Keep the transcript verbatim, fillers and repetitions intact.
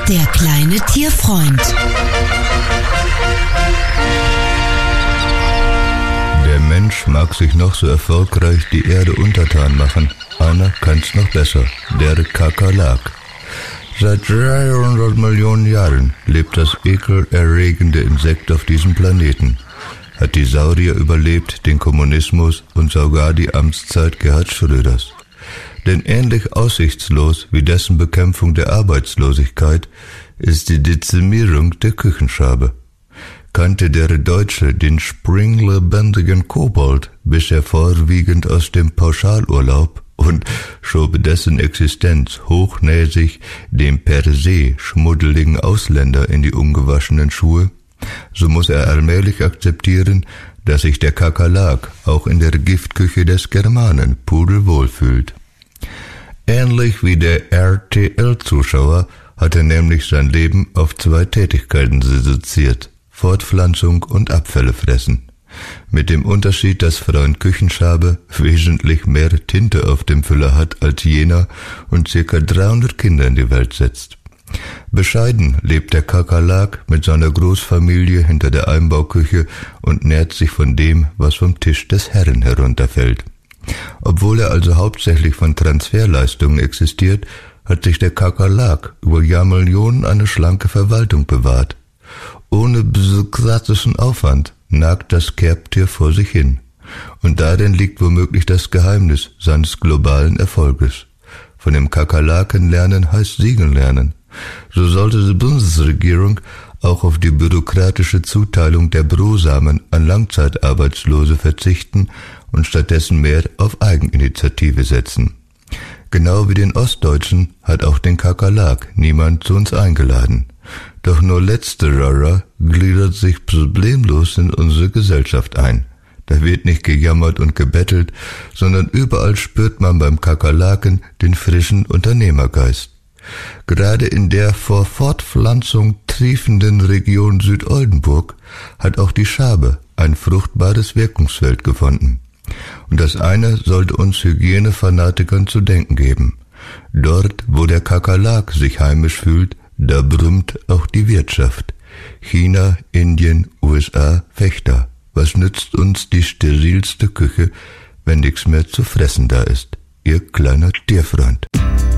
Der kleine Tierfreund. Der Mensch mag sich noch so erfolgreich die Erde untertan machen. Einer kann's noch besser, der Kakerlak. Seit dreihundert Millionen Jahren lebt das ekelerregende Insekt auf diesem Planeten. Hat die Saurier überlebt, den Kommunismus und sogar die Amtszeit Gerhard Schröders. Denn ähnlich aussichtslos wie dessen Bekämpfung der Arbeitslosigkeit ist die Dezimierung der Küchenschabe. Kannte der Deutsche den springlebendigen Kobold bisher vorwiegend aus dem Pauschalurlaub und schob dessen Existenz hochnäsig dem per se schmuddeligen Ausländer in die ungewaschenen Schuhe, so muss er allmählich akzeptieren, dass sich der Kakerlak auch in der Giftküche des Germanen pudelwohl fühlt. Ähnlich wie der R T L-Zuschauer hat er nämlich sein Leben auf zwei Tätigkeiten reduziert: Fortpflanzung und Abfälle fressen. Mit dem Unterschied, dass Freund Küchenschabe wesentlich mehr Tinte auf dem Füller hat als jener und circa dreihundert Kinder in die Welt setzt. Bescheiden lebt der Kakerlak mit seiner Großfamilie hinter der Einbauküche und nährt sich von dem, was vom Tisch des Herren herunterfällt. Obwohl er also hauptsächlich von Transferleistungen existiert, hat sich der Kakerlak über Jahrmillionen eine schlanke Verwaltung bewahrt. Ohne bürokratischen Aufwand nagt das Kerbtier vor sich hin. Und darin liegt womöglich das Geheimnis seines globalen Erfolges. Von dem Kakerlaken lernen heißt Siegen lernen. So sollte die Bundesregierung auch auf die bürokratische Zuteilung der Brosamen an Langzeitarbeitslose verzichten und stattdessen mehr auf Eigeninitiative setzen. Genau wie den Ostdeutschen hat auch den Kakerlak niemand zu uns eingeladen. Doch nur letzterer gliedert sich problemlos in unsere Gesellschaft ein. Da wird nicht gejammert und gebettelt, sondern überall spürt man beim Kakerlaken den frischen Unternehmergeist. Gerade in der vor Fortpflanzung triefenden Region Südoldenburg hat auch die Schabe ein fruchtbares Wirkungsfeld gefunden. Und das eine sollte uns Hygienefanatikern zu denken geben. Dort, wo der Kakerlak sich heimisch fühlt, da brummt auch die Wirtschaft. China, Indien, U S A, Fechter. Was nützt uns die sterilste Küche, wenn nichts mehr zu fressen da ist? Ihr kleiner Tierfreund.